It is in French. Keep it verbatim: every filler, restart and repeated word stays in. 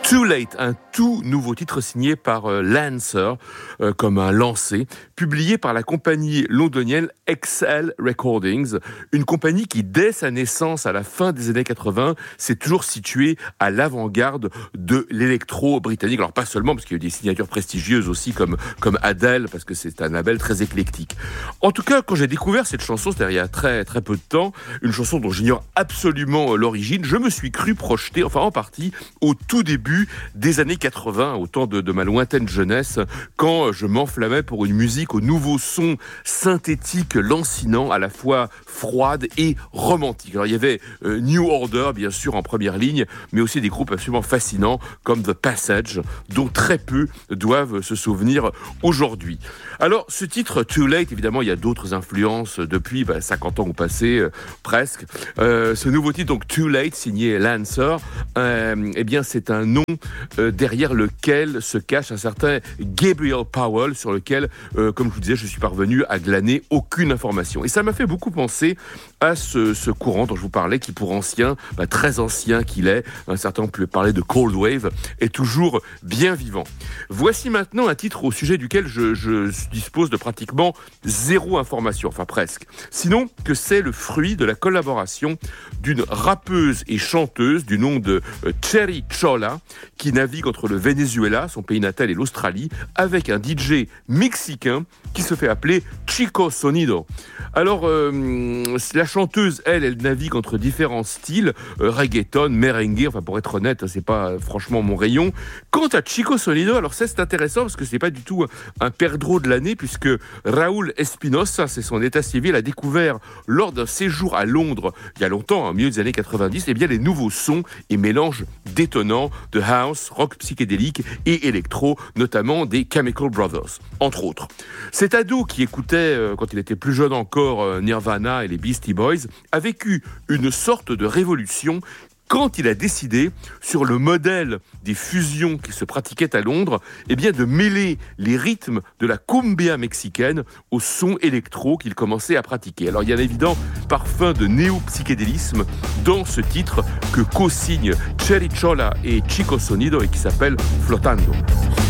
Too Late, un tout nouveau titre signé par euh, Lancer, euh, comme un lancé, publié par la compagnie londonienne X L Recordings, une compagnie qui, dès sa naissance à la fin des années quatre-vingts, s'est toujours située à l'avant-garde de l'électro britannique. Alors pas seulement, parce qu'il y a eu des signatures prestigieuses aussi, comme, comme Adele, parce que c'est un label très éclectique. En tout cas, quand j'ai découvert cette chanson, c'est-à-dire il y a très, très peu de temps, une chanson dont j'ignore absolument l'origine, je me suis cru projeté, enfin en partie, au tout début des années quatre-vingts, au temps de, de ma lointaine jeunesse, quand je m'enflammais pour une musique au nouveau son synthétique lancinant, à la fois froide et romantique. Alors il y avait euh, New Order, bien sûr, en première ligne, mais aussi des groupes absolument fascinants comme The Passage, dont très peu doivent se souvenir aujourd'hui. Alors ce titre Too Late, évidemment, il y a d'autres influences depuis, bah, cinquante ans ont passé, euh, presque. Euh, ce nouveau titre, donc Too Late, signé Lancer, euh, eh bien c'est un nom euh, derrière lequel se cache un certain Gabriel Powell, sur lequel, euh, comme je vous disais, je suis parvenu à glaner aucune information. Et ça m'a fait beaucoup penser à ce, ce courant dont je vous parlais, qui pour ancien, bah, très ancien qu'il est, un certain on peut parler de Cold Wave, est toujours bien vivant. Voici maintenant un titre au sujet duquel je, je dispose de pratiquement zéro information, enfin presque. Sinon que c'est le fruit de la collaboration d'une rappeuse et chanteuse du nom de euh, Cherry Chola, qui navigue entre le Venezuela, son pays natal, et l'Australie, avec un D J mexicain qui se fait appeler Chico Sonido. Alors, euh, la chanteuse, elle, elle navigue entre différents styles, euh, reggaeton, merengue, enfin pour être honnête, c'est pas euh, franchement mon rayon. Quant à Chico Sonido, alors ça c'est intéressant parce que c'est pas du tout un perdreau de l'année, puisque Raúl Espinosa, c'est son état civil, a découvert lors d'un séjour à Londres, il y a longtemps, au milieu des années quatre-vingt-dix, eh bien les nouveaux sons et mélanges détonnants de house, rock psychédélique et électro, notamment des Chemical Brothers, entre autres. Cet ado qui écoutait, euh, quand il était plus jeune encore, euh, Nirvana et les Beastie Boys, a vécu une sorte de révolution quand il a décidé, sur le modèle des fusions qui se pratiquaient à Londres, eh bien de mêler les rythmes de la cumbia mexicaine au son électro qu'il commençait à pratiquer. Alors il y a un évident parfum de néo-psychédélisme dans ce titre que co-signent Cherry Chola et Chico Sonido et qui s'appelle Flotando.